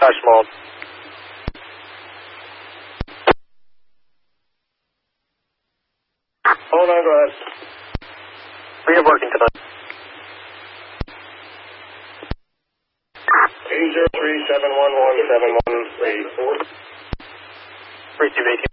Small. Hold on, go ahead. We are working tonight. 803-711-7134. 3218.